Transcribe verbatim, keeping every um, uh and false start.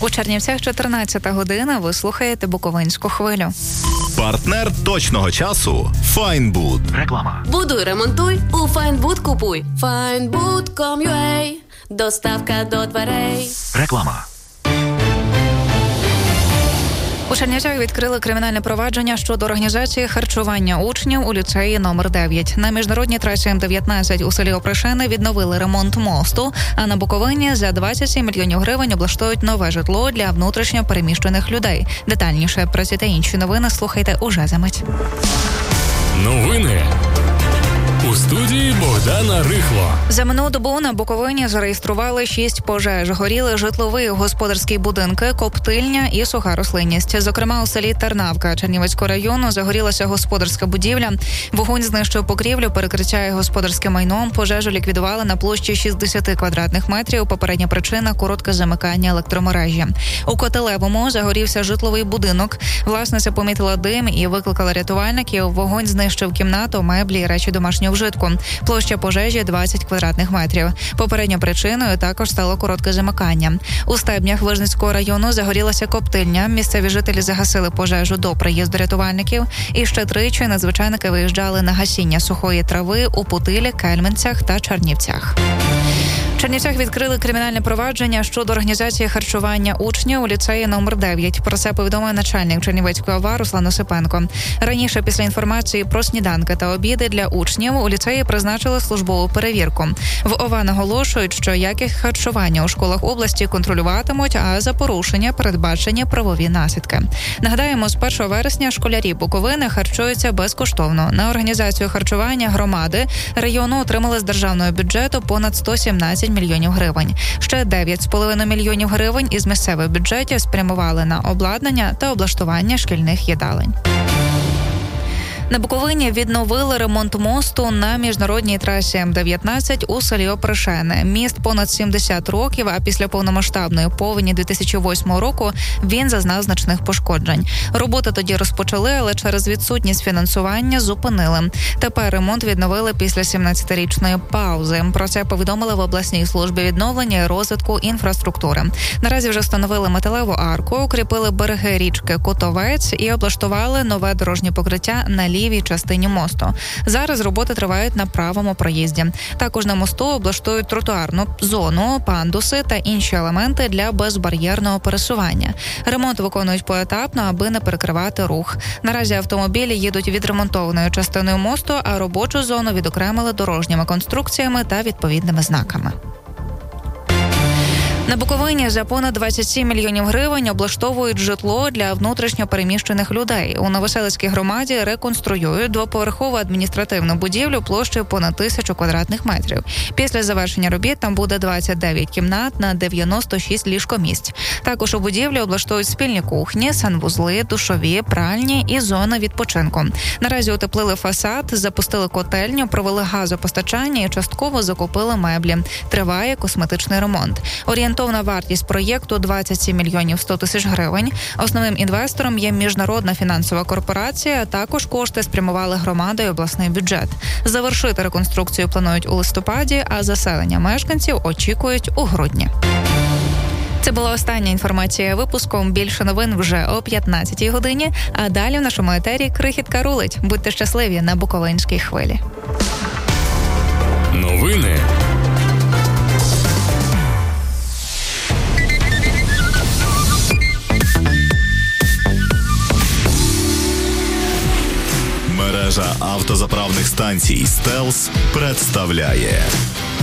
У Чернівцях чотирнадцята година, ви слухаєте Буковинську хвилю. Партнер точного часу – Файнбуд. Реклама. Будуй, ремонтуй, у Файнбуд купуй. Файнбуд точка ком точка ю а. Доставка до дверей. Реклама. У Чернівцях відкрили кримінальне провадження щодо організації харчування учнів у ліцеї номер дев'ять. На міжнародній трасі М дев'ятнадцять у селі Опришени відновили ремонт мосту, а на Буковині за двадцять сім мільйонів гривень облаштують нове житло для внутрішньо переміщених людей. Детальніше про ці та інші новини слухайте уже за мить. Новини у студії Богдана Рихло. За минулу добу на Буковині зареєстрували шість пожеж. Горіли житлові господарські будинки, коптильня і суха рослинність. Зокрема, у селі Тарнавка Чернівецького району загорілася господарська будівля. Вогонь знищив покрівлю, перекриття і господарське майно. Пожежу ліквідували на площі шістдесят квадратних метрів. Попередня причина – коротке замикання електромережі. У Котелевому загорівся житловий будинок. Власниця помітила дим і викликала рятувальників. Вогонь знищив кімнату, меблі і речі домашнього вжитку. Площа пожежі двадцять квадратних метрів. Попередньою причиною також стало коротке замикання. У Стебнях Вижницького району загорілася коптильня. Місцеві жителі загасили пожежу до приїзду рятувальників. І ще тричі надзвичайники виїжджали на гасіння сухої трави у Путилі, Кельменцях та Чернівцях. В Чернівцях відкрили кримінальне провадження щодо організації харчування учнів у ліцеї номер дев'ять. Про це повідомив начальник Чернівецької ОВА Руслан Осипенко. Раніше, після інформації про сніданки та обіди для учнів, у ліцеї призначили службову перевірку. В ОВА наголошують, що якість харчування у школах області контролюватимуть, а за порушення передбачені правові наслідки. Нагадаємо, з першого вересня школярі Буковини харчуються безкоштовно. На організацію харчування громади району отримали з державного бюджету понад сто сімнадцять мільйонів гривень. Ще дев'ять з половиною мільйонів гривень із місцевих бюджетів спрямували на обладнання та облаштування шкільних їдалень. На Буковині відновили ремонт мосту на міжнародній трасі М дев'ятнадцять у селі Опришени. Міст понад сімдесят років, а після повномасштабної повені дві тисячі восьмого року він зазнав значних пошкоджень. Роботи тоді розпочали, але через відсутність фінансування зупинили. Тепер ремонт відновили після сімнадцятирічної паузи. Про це повідомили в обласній службі відновлення і розвитку інфраструктури. Наразі вже встановили металеву арку, укріпили береги річки Котовець і облаштували нове дорожнє покриття на лівій частині мосту. Зараз роботи тривають на правому проїзді. Також на мосту облаштують тротуарну зону, пандуси та інші елементи для безбар'єрного пересування. Ремонт виконують поетапно, аби не перекривати рух. Наразі автомобілі їдуть відремонтованою частиною мосту, а робочу зону відокремили дорожніми конструкціями та відповідними знаками. На Буковині за понад двадцять сім мільйонів гривень облаштовують житло для внутрішньо переміщених людей. У Новоселицькій громаді реконструюють двоповерхову адміністративну будівлю площею понад тисячу квадратних метрів. Після завершення робіт там буде двадцять дев'ять кімнат на дев'яносто шість ліжкомісць. Також у будівлі облаштують спільні кухні, санвузли, душові, пральні і зони відпочинку. Наразі утеплили фасад, запустили котельню, провели газопостачання і частково закупили меблі. Триває косметичний ремонт. Орієнтовна вартість проєкту – двадцять сім мільйонів сто тисяч гривень. Основним інвестором є міжнародна фінансова корпорація, а також кошти спрямували громада і обласний бюджет. Завершити реконструкцію планують у листопаді, а заселення мешканців очікують у грудні. Це була остання інформація випуску. Більше новин вже о п'ятнадцятій годині, а далі в нашому етері крихітка рулить. Будьте щасливі на Буковинській хвилі. Новини Мережа автозаправних станцій «Стелс» представляє